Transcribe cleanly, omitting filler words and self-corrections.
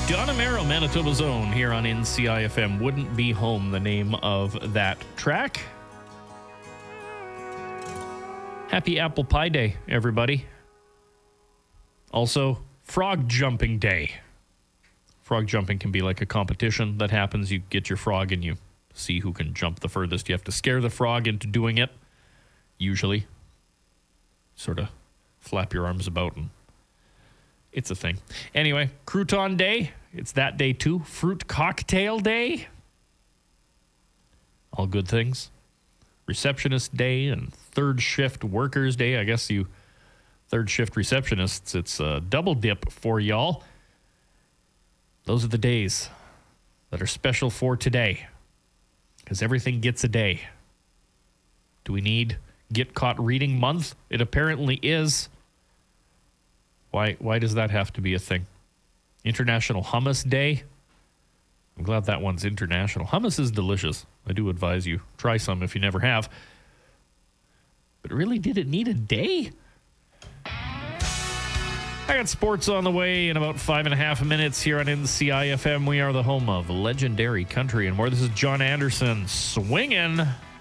Donamero, Manitoba's own, here on NCIFM. Wouldn't Be Home, the name of that track. Happy Apple Pie Day, everybody. Also, Frog Jumping Day. Frog jumping can be like a competition that happens. You get your frog and you see who can jump the furthest. You have to scare the frog into doing it, usually. Sort of flap your arms about and it's a thing. Anyway, Crouton Day. It's that day too. Fruit Cocktail Day. All good things. Receptionist Day and Third Shift Workers Day. I guess you third shift receptionists, it's a double dip for y'all. Those are the days that are special for today. Because everything gets a day. Do we need Get Caught Reading Month? It apparently is. Why does that have to be a thing? International Hummus Day. I'm glad that one's international. Hummus is delicious. I do advise you try some if you never have. But really, did it need a day? I got sports on the way in about 5.5 minutes here on NCIFM. We are the home of legendary country and more. This is John Anderson swinging.